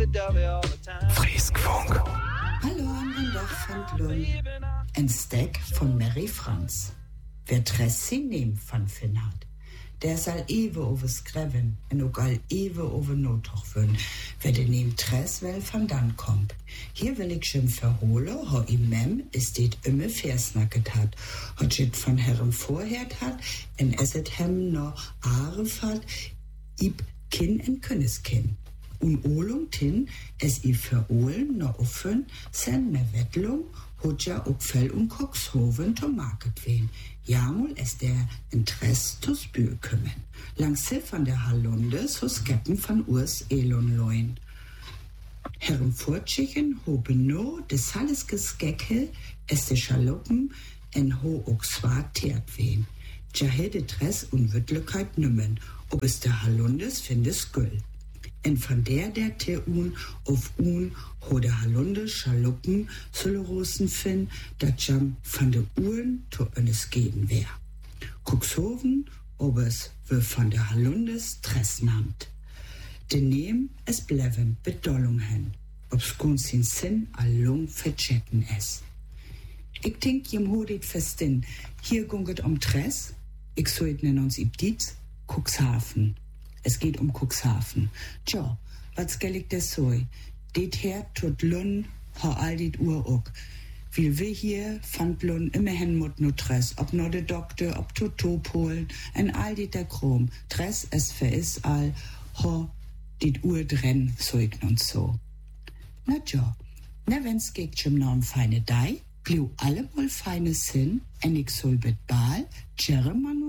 Frieskfunk. Hallo an den Dach von Lund. Ein Stack von Mary Franz. Wer Tressi neemt van Finnhard. Der zal even over skreven en ook al even over notoch wün, wer de neemt Tress wel van dan kommt. Hier will ich schon verholen, ho im Mem ist dit immer versnacket hat, hat jit von Herrem vorhert hat, en es et hem no Aref hat, ib Kin en Künneskin. Und Olung tin, es i verolen no offen, sen me Wettlung, hot ja ook Fell und Coxhoven to market wen. Jamul es der Interesse zu spür kümmern. Langs von der Hallunde so skeppen von Urs Elon loin. Herren Fortschichen hoben no des alles Geskecke es de Schaloppen en ho ook zwar teert wen. Ja de Dress und Wüttligkeit nimmen, ob es der Hallundes findes güll. En von der Teun auf un ho der Hallunde Schaluppen Süllerosen fin, dat jam von der Uhren to eines gehen wär. Cuxhoven, ob es wir von der Hallundes Tress nahmt. Den nehm es bleven Bedollung hen, ob's gunst sin Sinn allung verchecken es. Ich denk jem hodit festin, hier gunget Tress, ich soit nen uns ibdiz, Cuxhaven. Es geht Cuxhaven. Tja, was gell ich das so? Det her tut Lun, ha all dit Uhr ook. Wie wir hier fand Lun immerhin mut no Tress, ob no de Doktor, ob Totop holen, en all dit der Chrom. Tress es für is all, ha dit Uhr drenn, so ich nun so. Na tja, na wenn's geht schon noch feine Dei, bliu alle wohl feine Sinn, en ich soll bet Baal, Jeremanu